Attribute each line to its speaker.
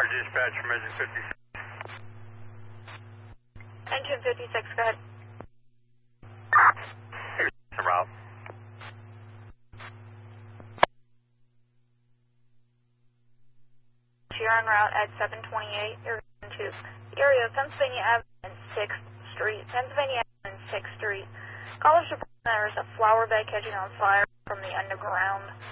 Speaker 1: dispatch from engine 56.
Speaker 2: Engine 56, go ahead.
Speaker 1: Here's the route.
Speaker 2: You're en route at 728. You're going to the area of Pennsylvania Avenue and 6th Street. Pennsylvania Avenue and 6th Street. Callers report there is a flower bed catching on fire from the underground.